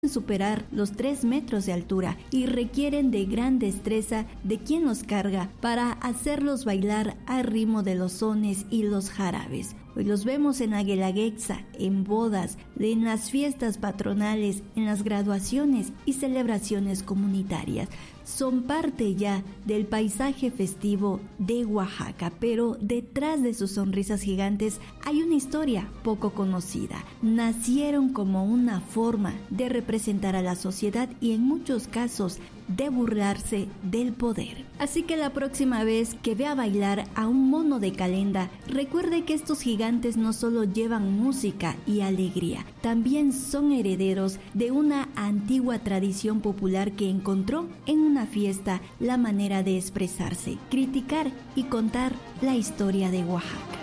superar los 3 metros de altura y requieren de gran destreza de quien los carga para hacerlos bailar al ritmo de los sones y los jarabes. Hoy los vemos en la Guelaguetza, en bodas, en las fiestas patronales, en las graduaciones y celebraciones comunitarias. Son parte ya del paisaje festivo de Oaxaca, pero detrás de sus sonrisas gigantes hay una historia poco conocida. Nacieron como una forma de representar a la sociedad y en muchos casos de burlarse del poder. Así que la próxima vez que vea bailar a un mono de calenda, recuerde que estos gigantes no solo llevan música y alegría, también son herederos de una antigua tradición popular que encontró en una fiesta la manera de expresarse, criticar y contar la historia de Oaxaca.